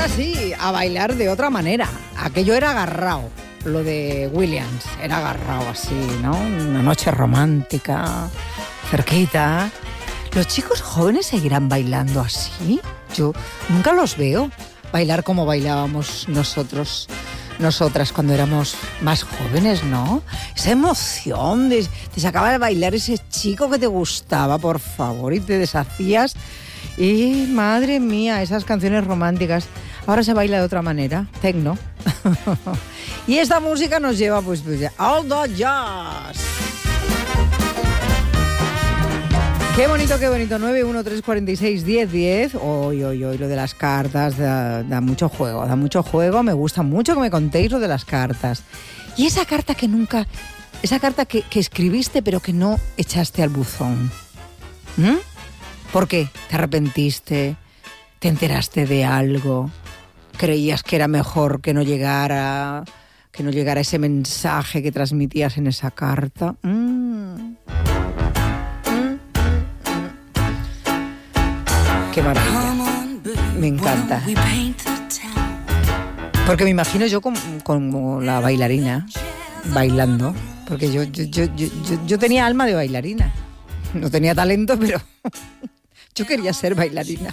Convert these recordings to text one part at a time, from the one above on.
sí, a bailar de otra manera. Aquello era agarrado, lo de Williams, era agarrado así, ¿no? Una noche romántica, cerquita. ¿Los chicos jóvenes seguirán bailando así? Yo nunca los veo bailar como bailábamos nosotras cuando éramos más jóvenes, ¿no? Esa emoción de sacaba de bailar ese chico que te gustaba, por favor, y te deshacías. Y madre mía, esas canciones románticas. Ahora se baila de otra manera, tecno. Y esta música nos lleva pues all the jazz. Qué bonito, 913461010. Hoy, lo de las cartas da mucho juego, me gusta mucho que me contéis lo de las cartas. Y esa carta que escribiste pero que no echaste al buzón. ¿Por qué? ¿Te arrepentiste? ¿Te enteraste de algo? ¿Creías que era mejor que no llegara ese mensaje que transmitías en esa carta? ¡Qué maravilla! Me encanta. Porque me imagino yo como la bailarina, bailando. Porque yo tenía alma de bailarina. No tenía talento, pero yo quería ser bailarina.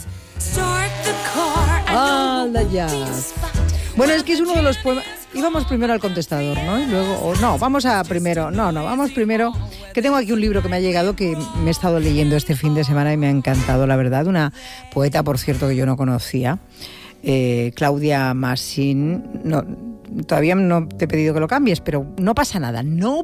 All the jazz. Bueno, es que es uno de los poemas. Íbamos primero al contestador, ¿no? Y luego, vamos primero, que tengo aquí un libro que me ha llegado, que me he estado leyendo este fin de semana y me ha encantado, la verdad. Una poeta, por cierto, que yo no conocía, Claudia Massin. No, todavía no te he pedido que lo cambies, pero no pasa nada.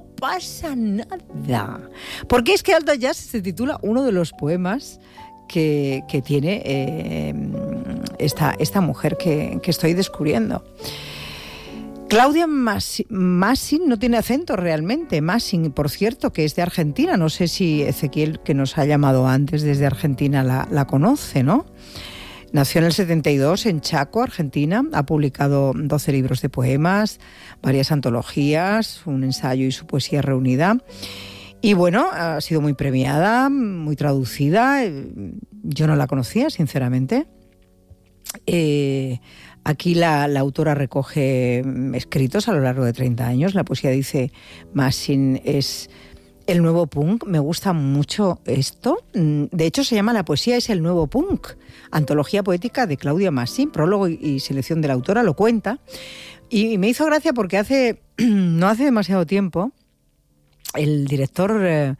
Porque es que All the Jazz se titula uno de los poemas que tiene esta mujer que estoy descubriendo. Claudia Massin no tiene acento realmente. Massin, por cierto, que es de Argentina. No sé si Ezequiel, que nos ha llamado antes desde Argentina, la conoce, ¿no? Nació en el 72 en Chaco, Argentina. Ha publicado 12 libros de poemas, varias antologías, un ensayo y su poesía reunida. Y bueno, ha sido muy premiada, muy traducida. Yo no la conocía, sinceramente. Aquí la autora recoge escritos a lo largo de 30 años. La poesía, dice Massin, es el nuevo punk. Me gusta mucho esto. De hecho, se llama La poesía es el nuevo punk. Antología poética de Claudia Massin, prólogo y selección de la autora, lo cuenta. Y me hizo gracia porque no hace demasiado tiempo, el director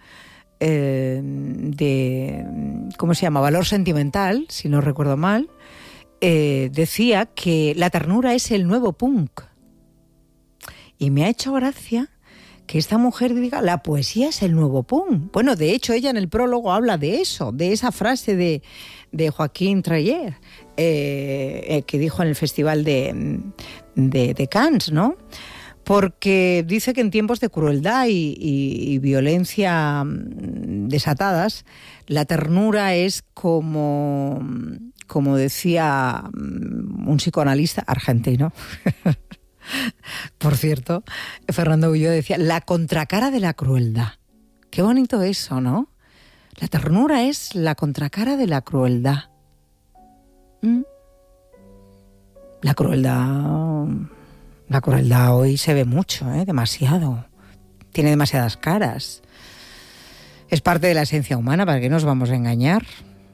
de, ¿cómo se llama? Valor Sentimental, si no recuerdo mal, decía que la ternura es el nuevo punk. Y me ha hecho gracia que esta mujer diga, la poesía es el nuevo punk. Bueno, de hecho, ella en el prólogo habla de eso, de esa frase de Joaquín Treyer, que dijo en el Festival de Cannes, ¿no? Porque dice que en tiempos de crueldad y violencia desatadas, la ternura es como decía un psicoanalista argentino, por cierto, Fernando Ulloa, decía, la contracara de la crueldad. Qué bonito eso, ¿no? La ternura es la contracara de la crueldad. La crueldad hoy se ve mucho, demasiado. Tiene demasiadas caras. Es parte de la esencia humana, ¿para qué nos vamos a engañar?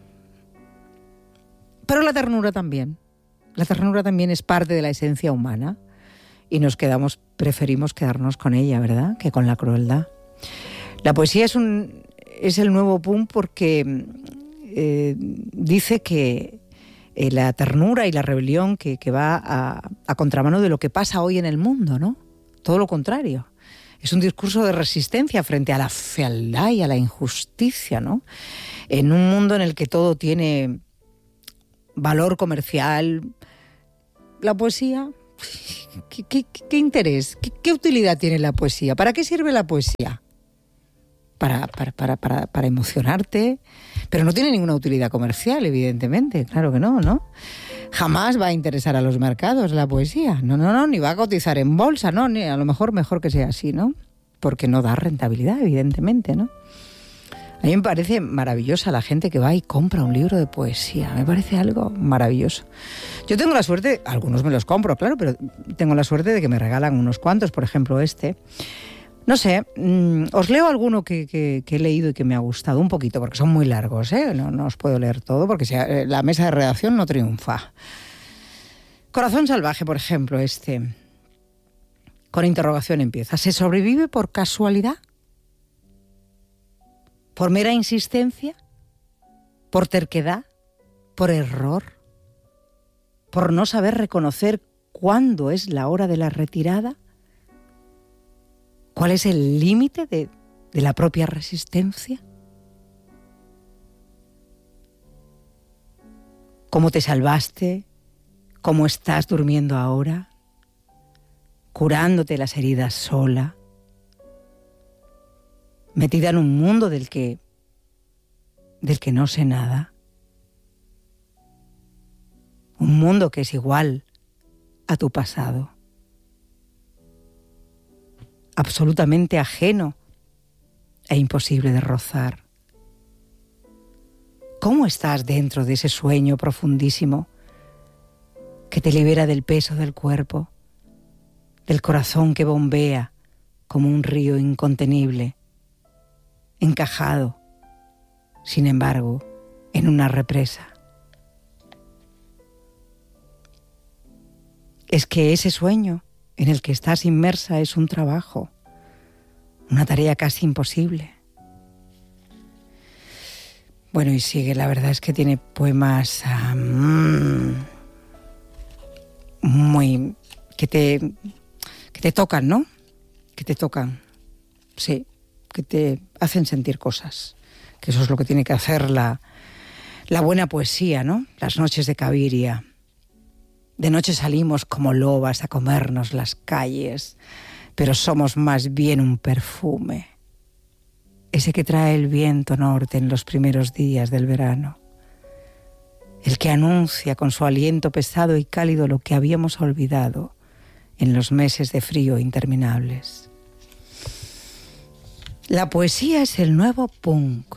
Pero la ternura también. La ternura también es parte de la esencia humana. Y preferimos quedarnos con ella, ¿verdad?, que con la crueldad. La poesía es el nuevo punk porque dice que la ternura y la rebelión que va a contramano de lo que pasa hoy en el mundo, ¿no? Todo lo contrario. Es un discurso de resistencia frente a la fealdad y a la injusticia, ¿no? En un mundo en el que todo tiene valor comercial, la poesía, ¿qué interés? ¿Qué utilidad tiene la poesía? ¿Para qué sirve la poesía? Para emocionarte, pero no tiene ninguna utilidad comercial, evidentemente, claro que no, ¿no? Jamás va a interesar a los mercados la poesía, no, ni va a cotizar en bolsa, no, ni a lo mejor que sea así, ¿no? Porque no da rentabilidad, evidentemente, ¿no? A mí me parece maravillosa la gente que va y compra un libro de poesía. Me parece algo maravilloso. Yo tengo la suerte, algunos me los compro, claro, pero tengo la suerte de que me regalan unos cuantos, por ejemplo este. No sé, os leo alguno que he leído y que me ha gustado un poquito, porque son muy largos, ¿eh? No os puedo leer todo, porque la mesa de redacción no triunfa. Corazón salvaje, por ejemplo, este. Con interrogación empieza. ¿Se sobrevive por casualidad? ¿Por mera insistencia? ¿Por terquedad? ¿Por error? ¿Por no saber reconocer cuándo es la hora de la retirada? ¿Cuál es el límite de la propia resistencia? ¿Cómo te salvaste? ¿Cómo estás durmiendo ahora? ¿Curándote las heridas sola? ¿Metida en un mundo del que no sé nada? Un mundo que es igual a tu pasado. Absolutamente ajeno e imposible de rozar. ¿Cómo estás dentro de ese sueño profundísimo que te libera del peso del cuerpo, del corazón que bombea como un río incontenible, encajado, sin embargo, en una represa? Es que ese sueño en el que estás inmersa es un trabajo, una tarea casi imposible. Bueno, y sigue, la verdad es que tiene poemas muy que te tocan, ¿no? Que te tocan, sí, que te hacen sentir cosas, que eso es lo que tiene que hacer la buena poesía, ¿no? Las noches de Cabiria. De noche salimos como lobas a comernos las calles, pero somos más bien un perfume, ese que trae el viento norte en los primeros días del verano, el que anuncia con su aliento pesado y cálido lo que habíamos olvidado en los meses de frío interminables. La poesía es el nuevo punk.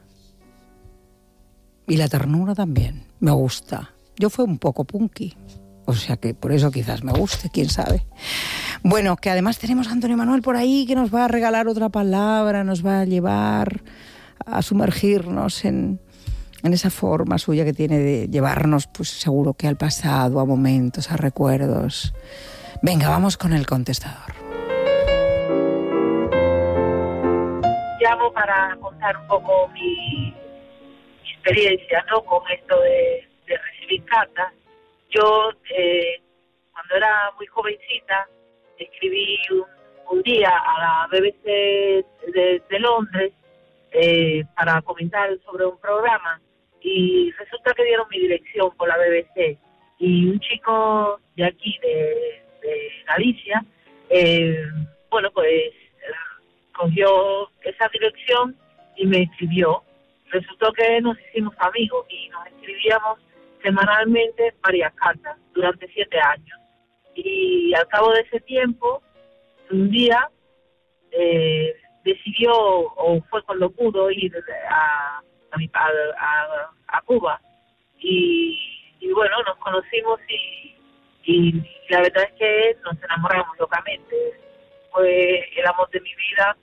Y la ternura también. Me gusta. Yo fui un poco punky. O sea que por eso quizás me guste, quién sabe. Bueno, que además tenemos a Antonio Manuel por ahí que nos va a regalar otra palabra, nos va a llevar a sumergirnos en esa forma suya que tiene de llevarnos, pues seguro que al pasado, a momentos, a recuerdos. Venga, vamos con el contestador. Llamo para contar un poco mi experiencia, ¿no?, con esto de recibir cartas. Yo, cuando era muy jovencita, escribí un día a la BBC de Londres para comentar sobre un programa, y resulta que dieron mi dirección por la BBC, y un chico de aquí, de Galicia, bueno, pues cogió esa dirección y me escribió. Resultó que nos hicimos amigos y nos escribíamos semanalmente varias cartas durante 7 años. Y al cabo de ese tiempo, un día decidió, o fue cuando pudo, ir a Cuba. Y bueno, nos conocimos y la verdad es que nos enamoramos locamente. Fue el amor de mi vida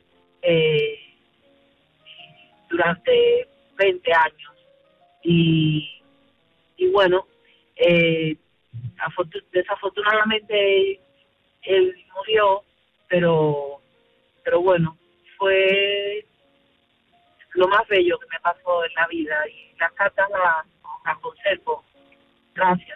durante 20 años. Y bueno, desafortunadamente él murió, pero bueno, fue lo más bello que me pasó en la vida, y las cartas las conservo. Gracias.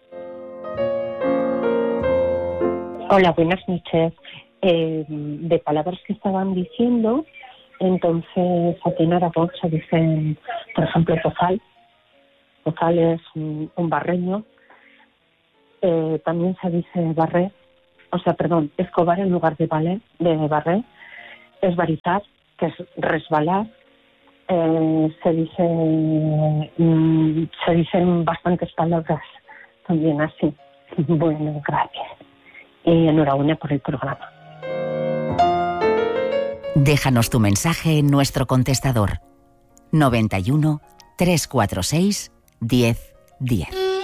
Hola, buenas noches. De palabras que estaban diciendo, entonces aquí en Aragón se dicen, por ejemplo, pozal. Pozal es un barreño. También se dice barrer, escobar en lugar de barrer. Es varizar, que es resbalar. Se dicen bastantes palabras también así. Bueno, gracias. Y enhorabuena por el programa. Déjanos tu mensaje en nuestro contestador 91 346 1010.